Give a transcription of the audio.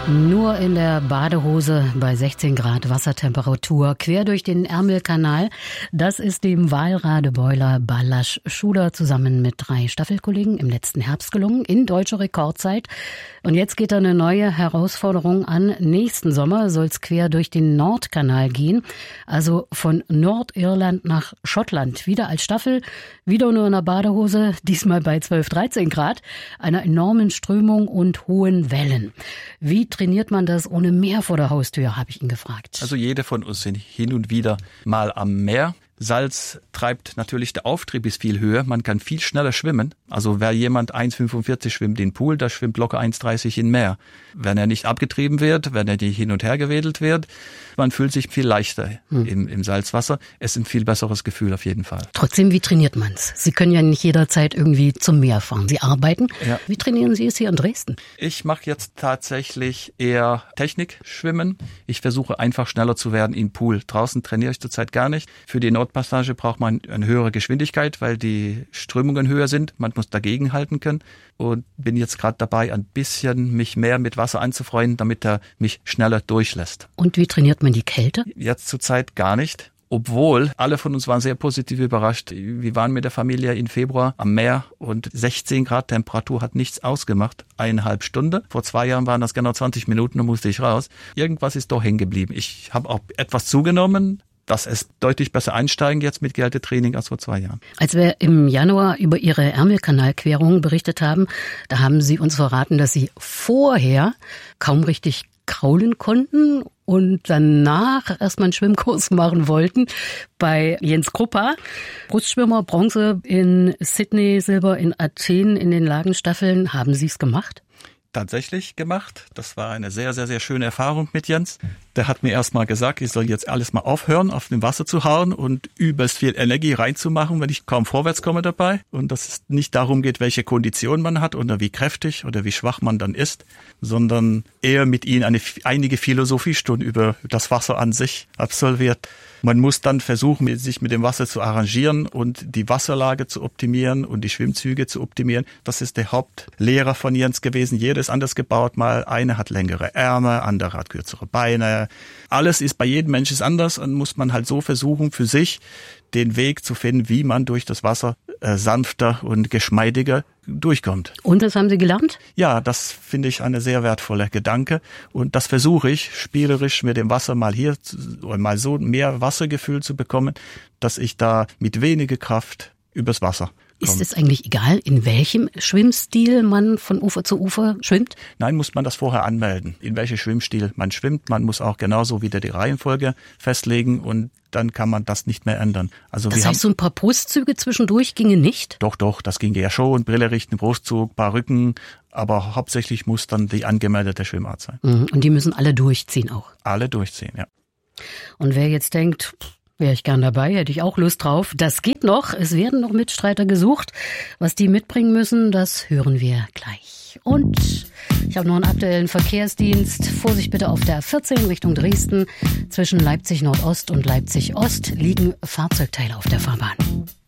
Nur in der Badehose bei 16 Grad Wassertemperatur quer durch den Ärmelkanal. Das ist dem Walradebeuler Balázs Schuder zusammen mit 3 Staffelkollegen im letzten Herbst gelungen, in deutscher Rekordzeit. Und jetzt geht eine neue Herausforderung an. Nächsten Sommer soll es quer durch den Nordkanal gehen, also von Nordirland nach Schottland. Wieder als Staffel, wieder nur in der Badehose, diesmal bei 12, 13 Grad, einer enormen Strömung und hohen Wellen. Wie trainiert man das ohne Meer vor der Haustür, habe ich ihn gefragt. Also jeder von uns sind hin und wieder mal am Meer. Salz treibt natürlich, der Auftrieb ist viel höher, man kann viel schneller schwimmen. Also wer jemand 1,45 schwimmt in den Pool, der schwimmt locker 1,30 in Meer. Wenn er nicht abgetrieben wird, wenn er nicht hin und her gewedelt wird, man fühlt sich viel leichter im Salzwasser. Es ist ein viel besseres Gefühl auf jeden Fall. Trotzdem, wie trainiert man's? Sie können ja nicht jederzeit irgendwie zum Meer fahren. Sie arbeiten. Ja. Wie trainieren Sie es hier in Dresden? Ich mache jetzt tatsächlich eher Technikschwimmen. Ich versuche einfach schneller zu werden im Pool. Draußen trainiere ich zurzeit gar nicht. Für die Nordpassage braucht man eine höhere Geschwindigkeit, weil die Strömungen höher sind. Man muss dagegen halten können. Und bin jetzt gerade dabei, ein bisschen mich mehr mit Wasser anzufreunden, damit er mich schneller durchlässt. Und wie trainiert man die Kälte? Jetzt zurzeit gar nicht. Obwohl, alle von uns waren sehr positiv überrascht. Wir waren mit der Familie im Februar am Meer und 16 Grad Temperatur hat nichts ausgemacht. 1,5 Stunden. Vor 2 Jahren waren das genau 20 Minuten, dann musste ich raus. Irgendwas ist doch hängen geblieben. Ich habe auch etwas zugenommen. Das ist deutlich besser einsteigen jetzt mit Kältetraining als vor 2 Jahren. Als wir im Januar über Ihre Ärmelkanalquerung berichtet haben, da haben Sie uns verraten, dass Sie vorher kaum richtig kraulen konnten und danach erstmal einen Schwimmkurs machen wollten bei Jens Kruppa. Brustschwimmer, Bronze in Sydney, Silber in Athen in den Lagenstaffeln. Haben Sie es gemacht? Tatsächlich gemacht. Das war eine sehr, sehr, sehr schöne Erfahrung mit Jens. Der hat mir erstmal gesagt, ich soll jetzt alles mal aufhören, auf dem Wasser zu hauen und übelst viel Energie reinzumachen, wenn ich kaum vorwärts komme dabei. Und dass es nicht darum geht, welche Kondition man hat oder wie kräftig oder wie schwach man dann ist, sondern eher mit ihm einige Philosophiestunden über das Wasser an sich absolviert. Man muss dann versuchen, sich mit dem Wasser zu arrangieren und die Wasserlage zu optimieren und die Schwimmzüge zu optimieren. Das ist der Hauptlehrer von Jens gewesen. Jeder ist anders gebaut. Mal eine hat längere Ärmel, andere hat kürzere Beine. Alles ist bei jedem Menschen anders und muss man halt so versuchen, für sich den Weg zu finden, wie man durch das Wasser sanfter und geschmeidiger durchkommt. Und das haben Sie gelernt? Ja, das finde ich eine sehr wertvolle Gedanke und das versuche ich spielerisch mit dem Wasser mal hier oder mal so mehr Wassergefühl zu bekommen, dass ich da mit weniger Kraft übers Wasser komme. Ist es eigentlich egal, in welchem Schwimmstil man von Ufer zu Ufer schwimmt? Nein, muss man das vorher anmelden, in welchem Schwimmstil man schwimmt. Man muss auch genauso wieder die Reihenfolge festlegen und dann kann man das nicht mehr ändern. Also das heißt, so ein paar Brustzüge zwischendurch ginge nicht? Doch, das ginge ja schon. Brille richten, Brustzug, paar Rücken. Aber hauptsächlich muss dann die angemeldete Schwimmart sein. Und die müssen alle durchziehen auch? Alle durchziehen, ja. Und wer jetzt denkt, wäre ich gern dabei, hätte ich auch Lust drauf. Das geht noch. Es werden noch Mitstreiter gesucht. Was die mitbringen müssen, das hören wir gleich. Und ich habe noch einen aktuellen Verkehrsdienst. Vorsicht bitte auf der 14 Richtung Dresden. Zwischen Leipzig Nordost und Leipzig Ost liegen Fahrzeugteile auf der Fahrbahn.